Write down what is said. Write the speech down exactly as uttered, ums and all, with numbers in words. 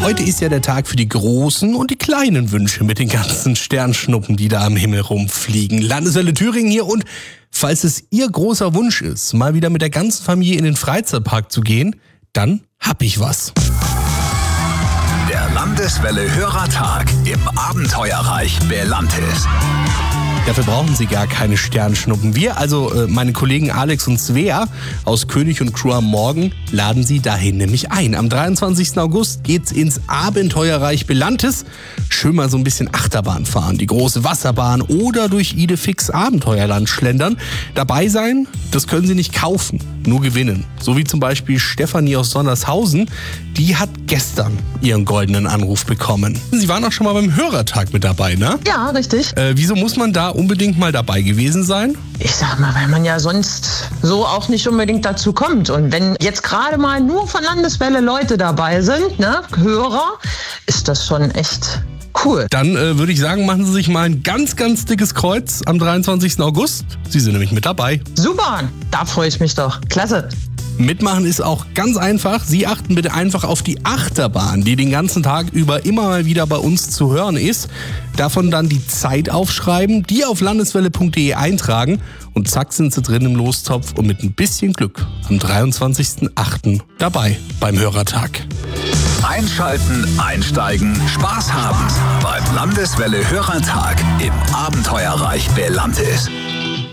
Heute ist ja der Tag für die großen und die kleinen Wünsche mit den ganzen Sternschnuppen, die da am Himmel rumfliegen. Landeswelle Thüringen hier und falls es Ihr großer Wunsch ist, mal wieder mit der ganzen Familie in den Freizeitpark zu gehen, dann hab ich was. Der Landeswelle Hörertag im Abenteuerreich Belantis. Dafür brauchen Sie gar keine Sternschnuppen. Wir, also äh, meine Kollegen Alex und Svea aus König und Crew am Morgen, laden Sie dahin nämlich ein. Am dreiundzwanzigsten August geht's ins Abenteuerreich Belantis. Schön mal so ein bisschen Achterbahn fahren, die große Wasserbahn oder durch Idefix Abenteuerland schlendern. Dabei sein, das können Sie nicht kaufen, nur gewinnen. So wie zum Beispiel Stefanie aus Sondershausen, die hat gestern ihren goldenen Anruf bekommen. Sie waren auch schon mal beim Hörertag mit dabei, ne? Ja, richtig. Äh, wieso muss man da unbedingt mal dabei gewesen sein? Ich sag mal, weil man ja sonst so auch nicht unbedingt dazu kommt. Und wenn jetzt gerade mal nur von Landeswelle Leute dabei sind, ne, Hörer, ist das schon echt cool. Dann äh, würde ich sagen, machen Sie sich mal ein ganz, ganz dickes Kreuz am dreiundzwanzigsten August. Sie sind nämlich mit dabei. Super, da freue ich mich doch. Klasse. Mitmachen ist auch ganz einfach. Sie achten bitte einfach auf die Achterbahn, die den ganzen Tag über immer mal wieder bei uns zu hören ist. Davon dann die Zeit aufschreiben, die auf landeswelle punkt de eintragen und zack sind Sie drin im Lostopf und mit ein bisschen Glück am dreiundzwanzigsten achten dabei beim Hörertag. Einschalten, einsteigen, Spaß haben beim Landeswelle Hörertag im Abenteuerreich Belantis.